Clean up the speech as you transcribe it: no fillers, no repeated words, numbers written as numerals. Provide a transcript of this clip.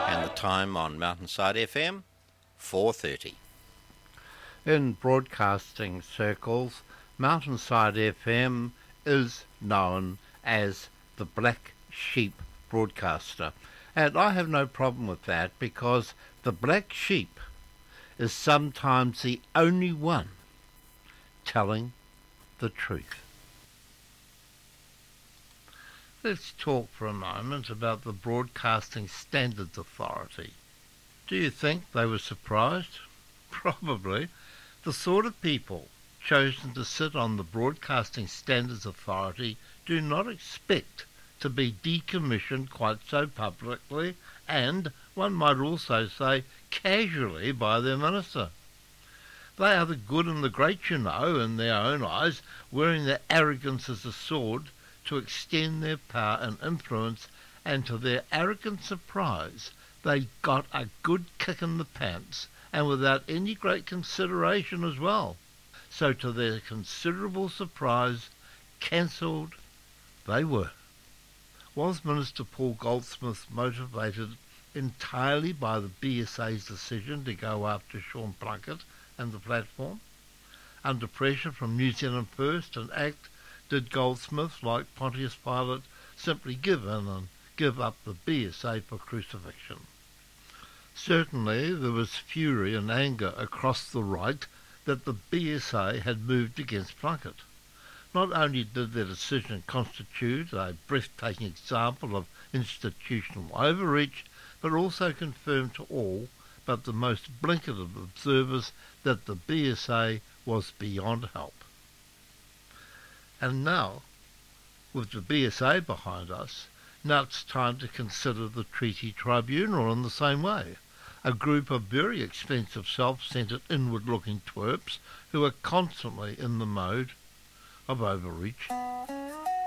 And the time on Mountainside FM, 4:30. In broadcasting circles, Mountainside FM is known as the Black Sheep broadcaster. And I have no problem with that because the black sheep is sometimes the only one telling the truth. Let's talk for a moment about the Broadcasting Standards Authority. Do you think they were surprised? Probably. The sort of people chosen to sit on the Broadcasting Standards Authority do not expect to be decommissioned quite so publicly and, one might also say, casually by their minister. They are the good and the great, you know, in their own eyes, wearing their arrogance as a sword to extend their power and influence, and to their arrogant surprise they got a good kick in the pants, and without any great consideration as well. So to their considerable surprise, cancelled they were. Was Minister Paul Goldsmith motivated entirely by the BSA's decision to go after Sean Plunket and the platform? Under pressure from New Zealand First and ACT, did Goldsmith, like Pontius Pilate, simply give in and give up the BSA for crucifixion? Certainly there was fury and anger across the right that the BSA had moved against Plunket. Not only did their decision constitute a breathtaking example of institutional overreach, but also confirmed to all but the most blinkered of observers that the BSA was beyond help. And now, with the BSA behind us, now it's time to consider the Treaty Tribunal in the same way. A group of very expensive, self-centred, inward-looking twerps who are constantly in the mode of overreach.